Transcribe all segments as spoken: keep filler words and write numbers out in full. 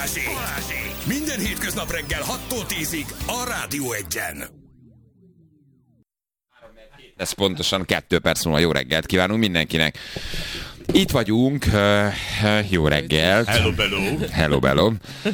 Balázsék! Minden hétköznap reggel hattól tízig a Rádió Egyen. Ez pontosan kettő perc múlva. Jó reggelt kívánunk mindenkinek. Itt vagyunk, uh, jó reggelt. Hello, bello. Hello, bello.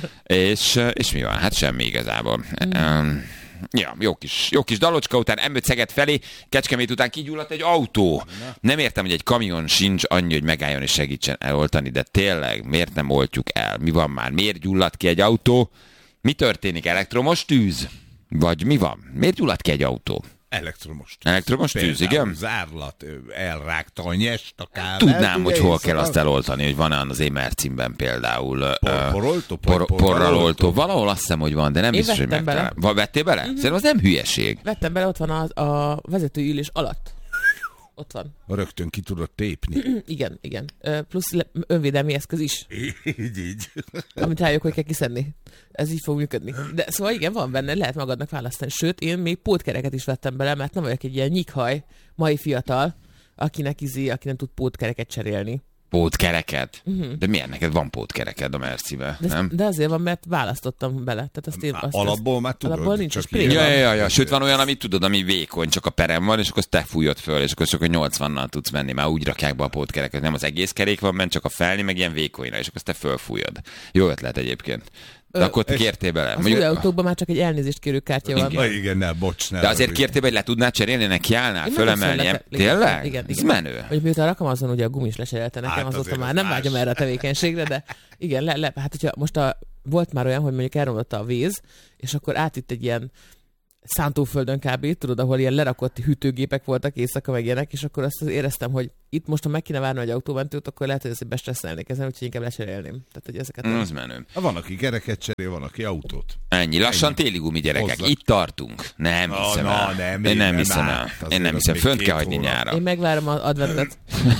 És, és mi van? Hát semmi igazából. Um, ja, jó kis, jó kis dalocska után em öt Szeged felé, Kecskemét után kigyulladt egy autó. Nem értem, hogy egy kamion sincs annyi, hogy megálljon és segítsen eloltani, de tényleg miért nem oltjuk el? Mi van már? Miért gyulladt ki egy autó? Mi történik? Elektromos tűz? Vagy mi van? Miért gyulladt ki egy autó? Elektromos tűz. Elektromos tűz, igen? Zárlat, elrágta a nyest, a kábelt. Tudnám, hogy hol kell azt eloltani, hogy van-e az Émercinben például. Por, poroltó? Por, porral oltó. Valahol azt hiszem, hogy van, de nem biztos, hogy megtalálom. Bele. Vettél bele? Uh-huh. Szerintem az nem hülyeség. Vettem bele, ott van a, a vezetőülés alatt. Ott van. Rögtön ki tudod tépni. Igen, igen. Plusz önvédelmi eszköz is. Így, így. Amit rájuk, hogy kell kiszedni. Ez így fog működni. De szóval igen, van benne, lehet magadnak választani. Sőt, én még pótkereket is vettem bele, mert nem vagyok egy ilyen nyikhaj, mai fiatal, akinek izé, aki nem tud pótkereket cserélni. Pótkereket? Uh-huh. De miért neked van pótkereked a Mercibe, de, nem? De azért van, mert választottam bele. Tehát azt én, azt, alapból már tudod? Alapból nincs, ja, ja, ja, ja. Sőt, van olyan, amit tudod, ami vékony, csak a perem van, és akkor azt te fújod föl, és akkor csak a nyolcvannal tudsz menni, már úgy rakják be a pótkereket. Nem az egész kerék van benne, csak a felni, meg ilyen vékonyra, és akkor azt te fölfújod. Jó ötlet egyébként. De Ö, akkor te kértél bele. Az új autókban már csak egy elnézést kérő kártya van. Igen, igen, ne, bocs, ne. De azért kértél, hogy le tudnád cserélni, neki állnál, fölemelni. Le... Tényleg? Igen, ez igen. menő. Hogy miután rakom azon, ugye a gumis lecserélte nekem, hát azóta már nem más. Vágyom erre a tevékenységre, de igen, le, le, hát hogyha most a, volt már olyan, hogy mondjuk elromlott a víz, és akkor átitt egy ilyen szántóföldön kb. Tudod, ahol ilyen lerakott hűtőgépek voltak éjszaka meg ilyenek, és akkor azt éreztem, hogy itt most, ha meg kéne várni egy autómentőt, akkor lehet, hogy ezt bestresszelnék ezen, úgyhogy inkább lecserélném. Tehát, hogy ezeket mm, az menő. Van, aki gereket cserél, van, aki autót. Ennyi. Lassan téli gumi gyerekek. Hozzak. Itt tartunk. Nem na, hiszem na, el. Nem, én nem nem hiszem át. el. Én nem hiszem. Fönt kell hagyni nyára. Én megvárom az adventet.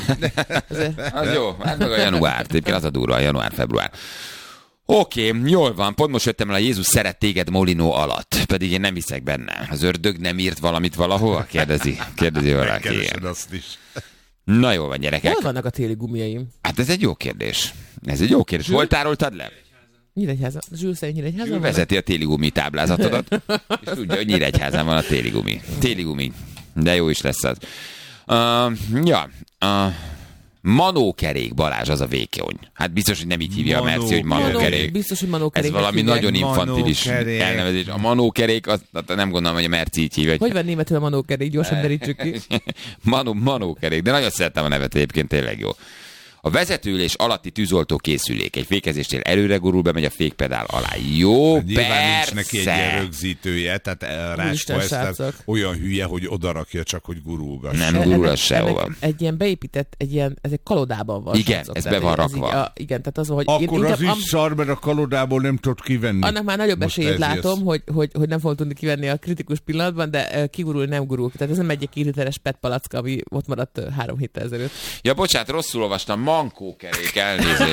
Az jó. Hát meg a január. Egyébként az a durva, a január-február. Oké, okay, jól van, pont most jöttem el a Jézus szeret téged Molinó alatt, pedig én nem hiszek benne. Az ördög nem írt valamit valahol? Kérdezi, kérdezi valaki. Megkeresed azt is. Na jól van, gyerekek. Hol vannak a téli gumiaim? Hát ez egy jó kérdés. Ez egy jó kérdés. Hol tároltad le? Nyíregyháza. Zsül szerint Nyíregyháza van? Vezeti a téli gumi táblázatodat, és tudja, hogy Nyíregyházán van a téli gumi. Téli gumi. De jó is lesz az. Uh, ja, uh, manókerék, Balázs, az a vékony. Hát biztos, hogy nem így hívja Manó, a Merci, hogy manókerék. Biztos, hogy manókerék. Ez valami nagyon infantilis manókerék. elnevezés. A manókerék, az, nem gondolom, hogy a Merci így hívja. Hogy, hogy van németül a manókerék? Gyorsan derítsük ki. Manó, manókerék, de nagyon szeretem a nevet egyébként, tényleg jó. A vezetőülés alatti tűzoltó készülék. Egy fékezésnél előre gurul, bemegy a fékpedál alá. Jó, hát nyilván nincs neki egy ilyen rögzítője, tehát Ráskó Eszter olyan hülye, hogy odarakja csak, hogy gurulgass. Nem gurul az sehova. Egy ilyen beépített, egy ilyen, ez egy kalodában van. Igen, ez be van rakva. Így, a, igen, tehát az, hogy akkor én, az inkább, is szar, mert a kalodából nem tudod kivenni. Annak már nagyobb esélyét látom, hogy, hogy, hogy nem fogom tudni kivenni a kritikus pillanatban, de kigurul, nem gurul. Tehát ez nem egy két literes pet palacka, ami ott maradt három héttel ezelőtt. Ja, bocsánat, rosszul olvastam, mankókerék. Elnézést.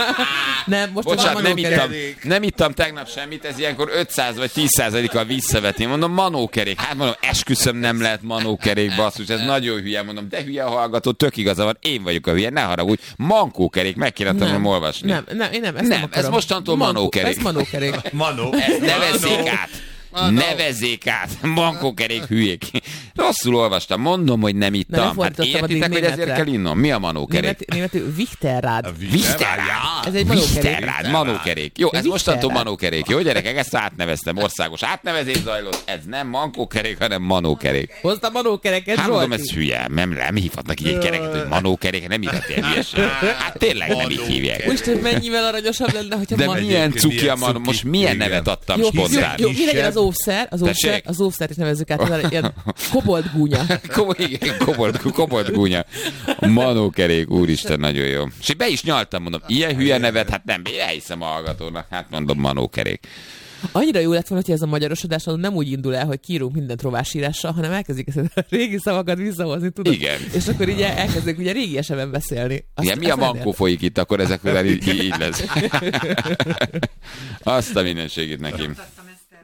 Nem, most bocsánat, nem ittam, nem ittam tegnap semmit, ez ilyenkor ötszáz vagy tíz százalékkal visszavetni. Mondom, manókerék. Hát mondom, esküszöm, nem lehet manókerék, basszus, ez nagyon hülye. Mondom, de hülye a hallgató, tök igaza van, én vagyok a hülye, ne haragudj. Mankókerék, meg kéne tanulnom olvasni. Nem, nem, én nem, ezt nem, nem ez mostantól manókerék. Ez manókerék. Manó. Nevezzék át. Nevezzék át, bankókerék hülyék. Rosszul olvastam, mondom, hogy nem ittam. Nem, hát értitek, hogy ezért kell innom? Mi a manókerék? Német, németül Wichterrád. Wichterrád. Ez egy manókerék. Wichterrád, manókerék. Jó, ez mostantól manókerék. Jó, gyerekek, ezt átneveztem. Országos átnevezés zajlott. Ez nem mankókerék, hanem manókerék. Hozta manókereket, hát mondom, ez hülye. Nem, nem hívhatnak így egy kereket, hogy manókerék, nem hívhat ilyen hülyeség. Hát tényleg nem így hívják. Most mennyivel aranyosabb lenne, hogyha de milyen cuki a manó, most milyen nevet adtam spontán. Jó, mi legyen az óvszer? Az óvszer, az óvszer is nevezzük át, az ilyen kobold gúnya. Igen, kobold, kobold gúnya. Manókerék, úristen, nagyon jó. És be is nyaltam, mondom, ilyen hülye nevet, hát nem, elhiszem a hallgatónak, hát mondom, manókerék. Annyira jó lett volna, hogy ez a magyarosodás nem úgy indul el, hogy kiírunk mindent rovásírással, hanem elkezdik ezt a régi szavakat visszahozni, tudod? Igen. És akkor így elkezdik ugye régiesebben beszélni. Azt, igen, mi a mankó folyik itt, akkor ezek után így, így lesz. Azt a mindenségét nekim.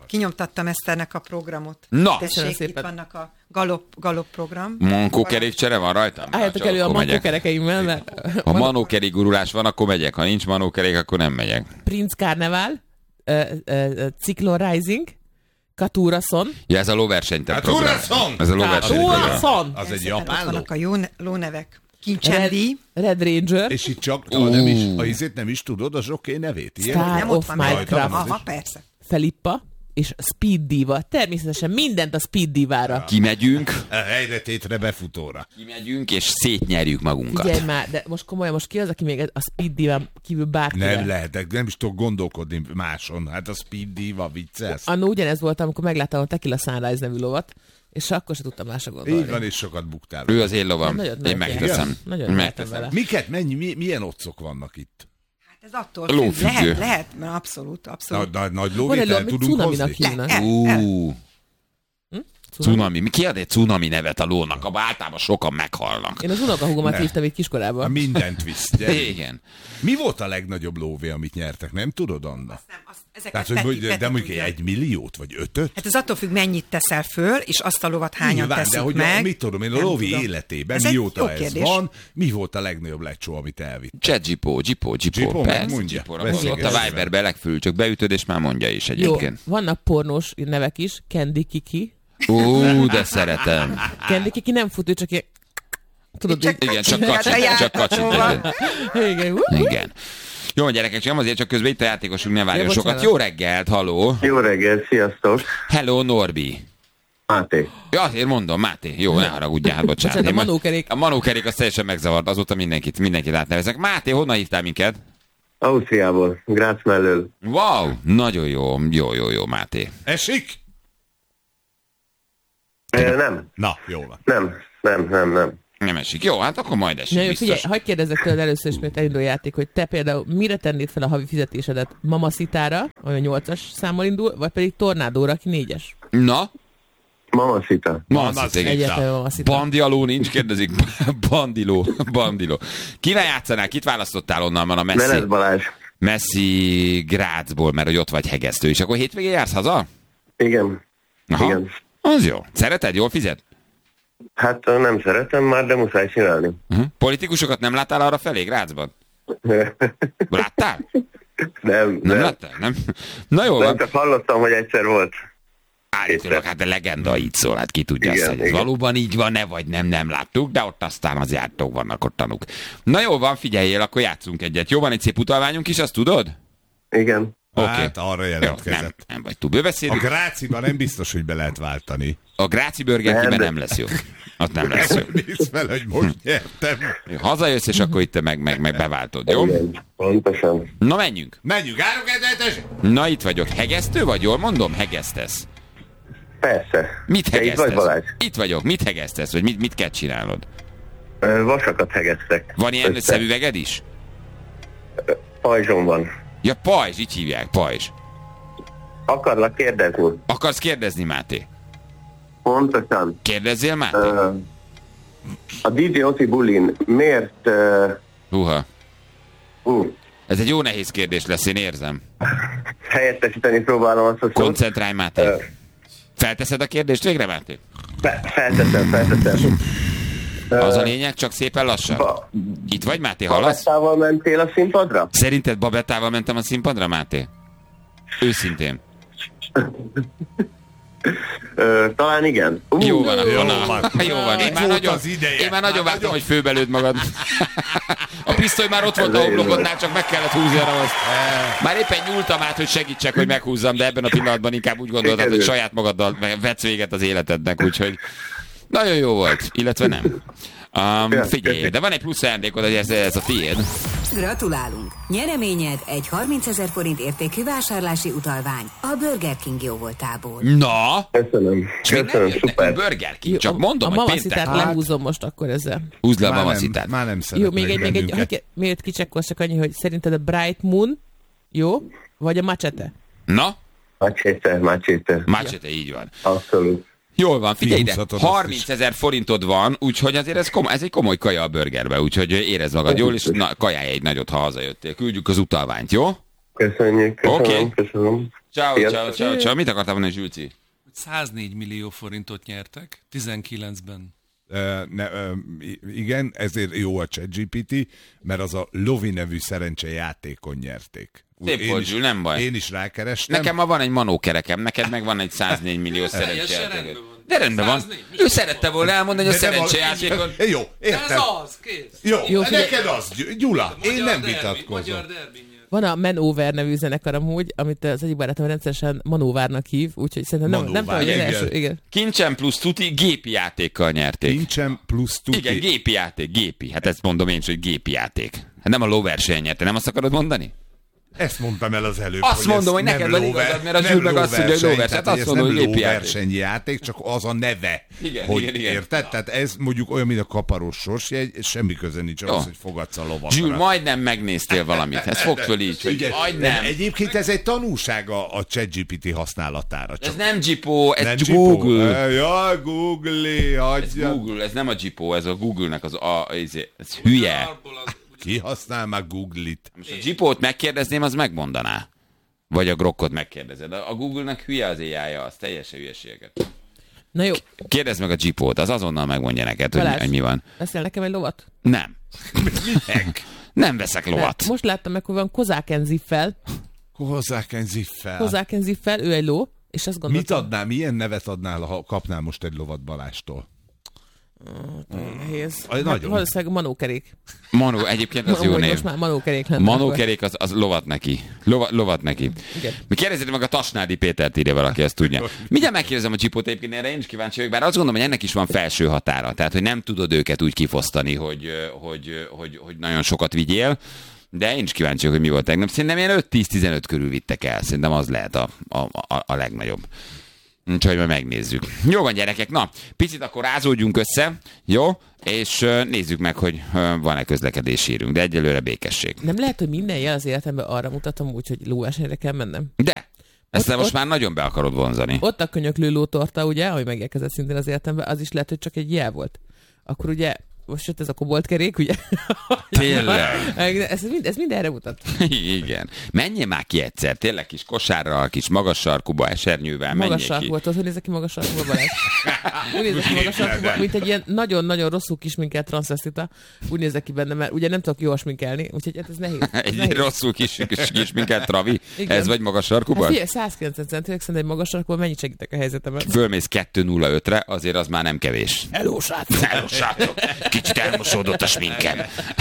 kinyomtattam Eszternek a programot. Na! Tessék, itt vannak a galop, galop program. Mankókerékcsere van rajta? Álljatok elő a mankókerekeimmel, mert... Ha manókerék gurulás van, akkor megyek. Ha nincs manókerék, akkor nem megyek. Prince Carnival, uh, uh, Cyclone Rising, Katurason. Ja, ez a lóversenytett program. Katurason! Ez a lóversenytett program. Az egy japán ló? Vannak a jó ne- lónevek. Kincsendi. Red, Red Ranger. És itt csak, ha nem is, ha izét nem is tudod, a zsoké nevét. Ilyen? Star Nem of ott van. Minecraft. Aha, persze. Felippa és Speed Diva. Természetesen mindent a Speed Divára. Kimegyünk. Helyre tétre befutóra. Kimegyünk, és szétnyerjük magunkat. Figyelj már, de most komolyan, most ki az, aki még a Speed Diva kívül bárkivel? Nem lehetek, nem is tudok gondolkodni máson. Hát a Speed Diva vicces. Annó ugyanez volt, amikor megláttam a Tequila Sunrise nevű lovat, és akkor se tudtam másra gondolni. Így van, és sokat buktál. Ő az én lovam. Nagyot Én mertem. megteszem. Nagyon mertem vele. Miket, mennyi, mi, milyen otcok vannak itt? Hát ez attól Lófüggő. függ. Lehet, lehet, mert abszolút, abszolút. Nagy, nagy, nagy Van egy lóvét el ló, amit tudunk cunaminak hozni? hívnak. El, el. Ú, cunami. Mi kiad egy cunami nevet a lónak? Abba általában sokan meghalnak. Én az unokahúgomat Ne. hívtam itt Ha kiskorában. mindent visz. gyere. Igen. Mi volt a legnagyobb lóvé, amit nyertek? Nem tudod, Anna? Nem, azt, ezeket Tehát, hogy, Peti- hogy, Peti de mondjuk tudja. egy milliót, vagy ötöt? Hát ez attól függ, mennyit teszel föl, és azt a lovat hányan Nyilván, teszünk de hogy meg. A, mit tudom én, a Nem lóvé tudom. életében, Ez egy mióta jó ez kérdés. van, mi volt a legnagyobb lecsó, amit elvitt? Chat Gipó, Gipó, Gipó. Gipó, Persze, megmondja. Gipóra Beszélj, mondott a beszélj. Viberbe legfül, csak beütöd, és már mondja is Jó, egyébként. vannak pornós nevek is, Candy Kiki. Ú, de szeretem. Candy Kiki nem fut, ő csak ilyen... Tudod, Csak- így... Igen, csak Hát a kacsint, csak játékban. kacsint. Igen, ú, Igen. Jó, gyerekek, csak nem azért, csak közben itt a játékosunk ne várjon Ja, sokat. bocsánat. Jó reggelt, haló. Jó reggel, sziasztok! Hello, Norbi. Máté. Ja, azért mondom, Máté. Jó, ne haragudjál, hát bocsánat. Bocsánat, a Én ma- manókerék. A manókerék az teljesen megzavart, azóta mindenkit, mindenkit átnevezek. Máté, honnan hívtál minket? Ausztriából, Grác mellől. Wow, nagyon jó, jó, jó, jó, Máté. Esik? E, nem, Na, jó van. nem, nem, nem, nem. Nem esik. Jó, hát akkor majd esik, Na jó, biztos. figyelj, hagyd kérdezzek tőled először is, mert elindul a játék, hogy te például mire tennéd fel a havi fizetésedet? Mamacita-ra, ami nyolcas számmal indul, vagy pedig Tornádóra, aki négyes? Na, Mamacita. Mamacita. Egyetlen Mamacita. Bandialó nincs, kérdezik. Bandiló, bandiló. Kivel játszanál? Kit választottál onnan? Van a Menet Messi, Balázs. Messi Grácsból, mert hogy ott vagy hegesztő. És akkor hétvégén jársz haza? Igen, Aha. igen. Az jó. Szereted? Jól fizet? Hát nem szeretem már, de muszáj csinálni. Uh-huh. Politikusokat nem láttál arra felé Grácsban? Láttál? nem, Nem nem. láttál? Nem? Na jó Nem, van. csak hallottam, hogy egyszer volt. Állítólag, hát a legenda így szól, hát ki tudja, Igen, azt, hogy ez igen. valóban így van-e, vagy nem, nem láttuk, de ott aztán az jártók vannak ott tanúk. Na jó van, figyeljél, akkor játszunk egyet. Jó, van egy szép utalványunk is, azt tudod? Igen. Oké. Hát arra Jó, nem, jelentkezett. nem vagy túl A bőbeszédű. Gráciban nem biztos, hogy be lehet váltani. A Gráci Burger Nem, King-ben de- nem lesz jó. Ott nem lesz jó. Nézd fel, hogy most nyertem. Jó, hazajössz, és akkor itt te meg, meg, meg beváltod, jó? Igen, pontosan. Na menjünk. Menjünk, állunk egyet, Na itt vagyok. Hegesztő vagy, jól mondom? Hegesztesz. Persze. Mit Te itt vagy, hegesztesz? Balázs? Itt vagyok. Mit hegesztesz? Vagy mit, mit kell csinálnod? Ö, Vasakat hegesztek. Van ilyen Össze. szemüveged is? Pajzsom van. Ja, pajzs, így hívják, pajzs. Akarlak kérdezni? Akarsz kérdezni, Máté? Pontosan. Kérdezzél, Máté? Ö, a dé dzsé Oti bulin miért... ö, Húha. ú, Ez egy jó nehéz kérdés lesz, én érzem. helyettesíteni próbálom azt a szót. Koncentrálj, Máté. Ö, Felteszed a kérdést végre, Máté? fe- Felteszem, felteszem. Az a lényeg, csak szépen lassan. Ba- Itt vagy, Máté, hallasz? Babettával mentél a színpadra? Szerinted Babettával mentem a színpadra, Máté? Őszintén. Ö, talán igen. Uh, Jó van, Jó akkor na. van. Jó van, én Itt már volt nagyon, az ideje. én már nagyon Már vártam, nagyon- hogy főbelőd magad. A pisztoly már ott volt a homlokodnál, csak meg kellett húzni a ravaszt. Már éppen nyúltam át, hogy segítsek, hogy meghúzzam, de ebben a pillanatban inkább úgy gondoltad, hogy saját magaddal vetsz véget az életednek, úgyhogy nagyon jó volt, illetve nem. Um, figyelj, de van egy plusz ajándékod, hogy ez, ez a tiéd. Gratulálunk! Nyereményed egy harmincezer forint értékű vásárlási utalvány a Burger King jóvoltából. Na, Köszönöm. és még nem Köszönöm, jött szuper. nekünk Burger King, csak mondom, a hogy mamacitát péntek. lehúzom most akkor ezzel. Húzd le a Már nem, mamacitát. már nem szeret Jó, még egy, még egy, hogy miért kicsekkolsz, csak annyi, hogy szerinted a Bright Moon jó, vagy a Machete? Na, Macséte, macséte. Machete, így van. Abszolút. Jól van, figyelj ide, Kihúzhatod azt harminc ezer forintod van, úgyhogy azért ez, komoly, ez egy komoly kaja a burgerbe, úgyhogy érezd magad jól, és na, kajálj egy nagyot, ha hazajöttél. Küldjük az utalványt, jó? Köszönjük, köszönöm, Oké. köszönöm. Ciao, ciao, ciao, ciao. Mit akartál mondani, Zsülci? száznégy millió forintot nyertek, tizenkilencben. Uh, ne, uh, igen, ezért jó a ChatGPT, mert az a Lovi nevű szerencsejátékon nyerték. Szép volt, Zsül, nem baj. Én is rákerestem. Nekem ma van egy manókerekem, neked meg van egy száznégy millió szerencsejáték. De rendben van. Ő szerette volna elmondani, hogy a szerencsejátékon... Jó, értem. Ez az, kész. Jó, Jó neked az, Gyula. Én magyar nem vitatkozom. Van a Manöver nevű zenekar amúgy, amit az egyik barátom rendszeresen Manóvárnak hív, úgyhogy szerintem nem, nem tudom, hogy az első. Igen. Kincsen plusz tuti gépi játékkal nyerték. Kincsen plusz tuti. Igen, gépi játék, gépi. Hát ezt mondom én is, hogy gépi játék. Hát nem a lóversenyen nyerte, nem azt akarod mondani? Ezt mondtam el az előbb. Azt mondom, hogy neked van igazad, mert a Zsül meg azt mondja, hogy lóverseny. Hát azt mondom, hogy gépi játék. játék, csak az a neve. Igen, hogy igen, igen. Érted? Tehát ez mondjuk olyan, mint a kaparós sorsjegy, semmi köze nincs az, hogy fogadsz a lovakra. Zsül, majdnem megnéztél valamit. Ez fogd föl így, hogy majdnem. Egyébként ez egy tanulsága a ChatGPT használatára. Ez nem Gipó, ez Google. Ja, Google, hagyja. Ez Google, ez nem a Gipó, ez a Google-nek az a... Ez hülye. Ki használ már Google-it? Most a Gipót megkérdezném, az megmondaná. Vagy a Grokkot megkérdezed. A Google-nek hülye az éjjája, az teljesen hülyeséget. Na jó. Kérdezd meg a Gipót, az azonnal megmondja neked, hogy, hogy mi van. Veszel nekem egy lovat? Nem. Nem veszek lovat. Nem. Most láttam meg, hogy van Kozáken Ziffel. Kozáken Ziffel. Kozáken Ziffel, ő egy ló, és azt gondoltam... Mit adnál, milyen nevet adnál, ha kapnál most egy lovat Balástól? Nehéz. Nagyon. Valószínűleg manókerék. Manó, egyébként az jó név. Most már manókerék lenne. Manókerék az, az lovat neki. Lova, lovat neki. Igen. Mi kérdezzétek meg a Tasnádi Pétert, írja valaki, ezt tudja. Mindjárt megkérdezem a Csipót, egyébként erre én is kíváncsi vagyok, bár azt gondolom, hogy ennek is van felső határa. Tehát, hogy nem tudod őket úgy kifosztani, hogy, hogy, hogy, hogy nagyon sokat vigyél. De én is kíváncsi vagyok, hogy mi volt tegnap. Szerintem ilyen öt-tíz-tizenöt körül vittek el. Szerintem az lehet a, a, a, a legnagyobb. Úgyhogy majd megnézzük. Jó van, gyerekek, na, picit akkor rázódjunk össze, jó? És uh, nézzük meg, hogy uh, van-e közlekedési hírünk, de egyelőre békesség. Nem lehet, hogy minden jel az életemben arra mutatom úgy, hogy lóversenyre kell mennem? De! Ezt ott, most ott, már nagyon be akarod vonzani. Ott a könyöklő lótorta, ugye, ami megérkezett szintén az életemben, az is lehet, hogy csak egy jel volt. Akkor ugye most jött ez a koboltkerék, ugye? Tényleg? ez, mind, ez mind erre mutat. Igen. Menjél már ki egyszer, tényleg kis kosárral, kis magas sarkuba, esernyővel, menjél magas sarkú, ki. Magas sarkú, hogy nézek ki magas sarkúba, Balázs? Úgy nézek ki magas sarkúba, mint egy ilyen nagyon-nagyon rosszul kisminkelt transzvesztita. Úgy nézek ki benne, mert ugye nem tudok jól sminkelni, úgyhogy hát ez nehéz. Ez egy nehéz. rosszul kis, kis, kisminkelt travi? Igen. Ez vagy magas sarkuban? Hát figyelj, száz kilencven centiméter, szerintem egy magas sarkúban mennyit segítek a helyzetemet? Fölmész kettő nulla ötre, azért az már nem kevés. Hello, srácok! Hello, srácok! Kicsit elmosódott a sminkem.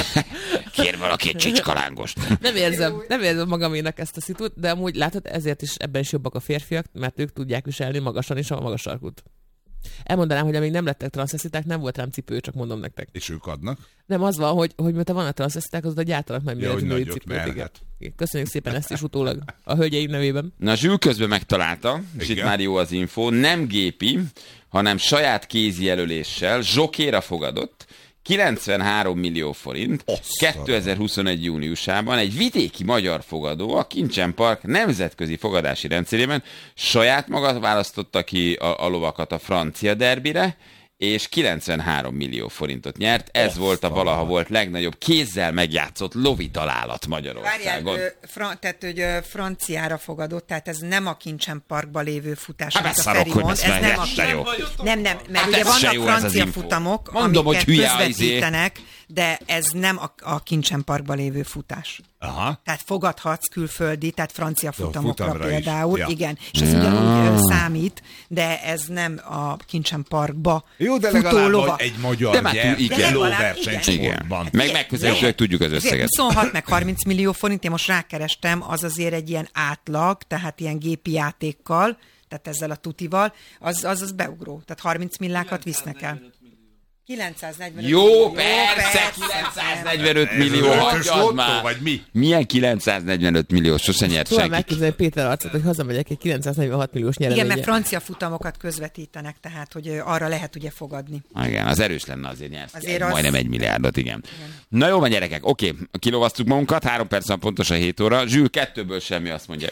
Kér valaki egy csicskalángos. Nem érzem, nem érzem magaménak ezt a szitut, de amúgy látod, ezért is ebben is jobbak a férfiak, mert ők tudják viselni magasan is a magas sarkút. Elmondanám, hogy amíg nem lettek transzvesztiták, nem volt rám cipő, csak mondom nektek. És ők adnak? Nem, az van, hogy, hogy miután vannak transzvesztiták, azóta gyártanak meg ja, női cipőt. Igen. Köszönjük szépen ezt is utólag a hölgyeim nevében. Na, Zsül közben megtalálta, és itt már jó az info, nem gépi, hanem saját kézi jelöléssel zsokéra fogadott, kilencvenhárom millió forint, kétezer-huszonegy júniusában egy vidéki magyar fogadó a Kincsen Park nemzetközi fogadási rendszerében saját maga választotta ki a, a lovakat a francia derbire, és kilencvenhárom millió forintot nyert. Ez Osztal. volt a valaha volt legnagyobb kézzel megjátszott lovi találat Magyarországon. Várjál, fra- tehát, hogy ö, franciára fogadott, tehát ez nem a Kincsen Parkban lévő futás, hát amit a Feri mond. Ez nem, a, jó. nem, nem, mert hát ugye vannak francia az futamok, Mondom, amiket hogy közvetítenek, de ez nem a, a Kincsen Parkban lévő futás. Aha. Tehát fogadhatsz külföldi, tehát francia futamokra futamra például, ja. igen, és ez ja. ugyanúgy számít, de ez nem a Kincsen Parkba jó, de legalább lova. Egy magyar gyert lóversenysportban. Meg megközelítőleg tudjuk az összeget. huszonhat meg harminc millió forint, én most rákerestem, az azért egy ilyen átlag, tehát ilyen gépi játékkal, tehát ezzel a tutival, az az, az beugró, tehát harminc millákat visznek el. kilencszáznegyvenöt Jó, millió, persze, kilencszáznegyvenöt millió, hagyjad már. Vagy mi? Milyen kilencszáznegyvenöt millió? Sose nyert senki. Tudom megképzelni Péter arcot, hogy hazamegyek egy kilencszáznegyvenhat milliós nyereménye. Igen, mert francia futamokat közvetítenek, tehát, hogy arra lehet ugye fogadni. Igen, az erős lenne azért nyert. Azért az... Majdnem egy milliárdot, igen. igen. Na jó van, gyerekek, oké, kilovasztuk magunkat, három perc van pontosan hét óra. Zsül, kettőből semmi, azt mondja.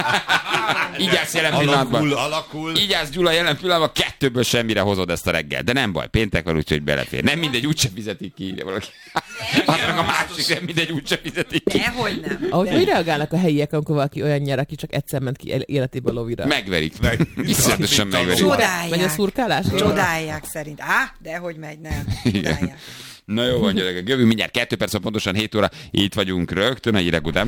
Így állsz jelen pillanatban. Alakul, alakul. Így állsz, Gyula, jelen pillanatban kettőből semmire hozod ezt a reggel. De nem baj, péntek van, úgyhogy belefér. Nem mindegy, úgyse fizetik ki, írja valaki. Hát meg a másik, nem mindegy, úgyse fizetik ki. Dehogy nem. Ahogy hogy reagálnak a helyiek, amikor valaki olyan nyer, aki csak egyszer ment ki életében lovira? Megverik. Iszonyatosan megverik. Csodálják. Megy a szurkálás? Csodálják szerint. Á, dehogy megy, nem. Csodálják. Na jó van, gyerekek. Jövünk mindjárt kettő perc, pontosan hét óra. Itt vagyunk rögtön a hírek után.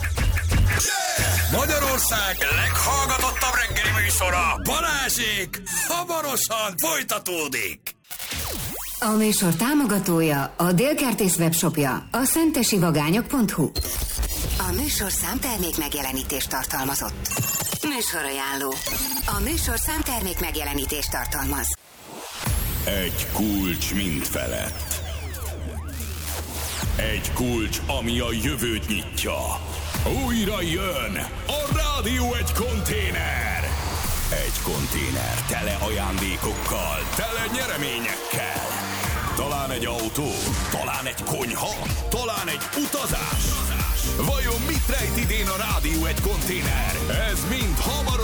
Magyarország leghallgatottabb reggeli műsora, Balázsék, hamarosan folytatódik. A műsor támogatója a Dél-Kertész webshopja, a szentesivagányok pont hu. A műsor számtermék megjelenítést tartalmazott. Műsorajánló. A műsor számtermék megjelenítést tartalmaz. Egy kulcs mind felett. Egy kulcs, ami a jövőt nyitja. Újra jön a Rádió egy konténer. Egy konténer tele ajándékokkal, tele nyereményekkel. Talán egy autó, talán egy konyha, talán egy utazás. Vajon mit rejt idén a Rádió egy konténer? Ez mind hamarosan